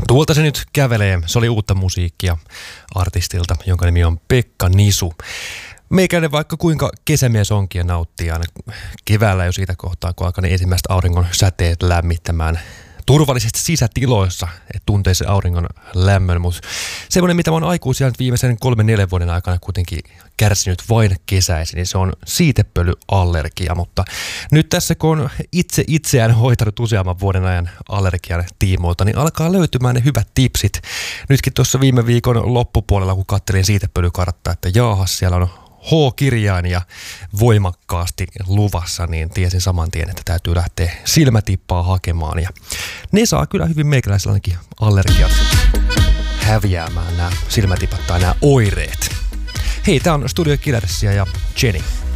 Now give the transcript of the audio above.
Tuolta se nyt kävelee. Se oli uutta musiikkia artistilta, jonka nimi on Pekka Nisu. Meikäinen vaikka kuinka kesämies onkin ja nauttii aina keväällä jo siitä kohtaa, kun alkaa ne ensimmäiset auringon säteet lämmittämään turvallisesti sisätiloissa, että tuntee se auringon lämmön, mutta semmoinen, mitä mä oon aikuisia nyt viimeisen 3-4 vuoden aikana kuitenkin kärsinyt vain kesäisin, niin se on siitepölyallergia, mutta nyt tässä kun on itseään hoitanut useamman vuoden ajan allergian tiimoilta, niin alkaa löytymään ne hyvät tipsit. Nytkin tuossa viime viikon loppupuolella, kun katselin siitepölykarttaa, että jaahas, siellä on H-kirjain ja voimakkaasti luvassa, niin tiesin saman tien, että täytyy lähteä silmätippaa hakemaan. Ja ne saa kyllä hyvin meikäläisellä ainakin allergiat häviämään nämä silmätipat tai nämä oireet. Hei, tää on Studio Killersia ja Jenny.